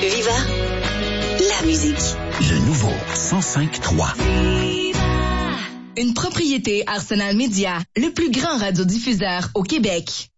Viva, la musique. Le nouveau 105.3. Une propriété Arsenal Média, le plus grand radiodiffuseur au Québec.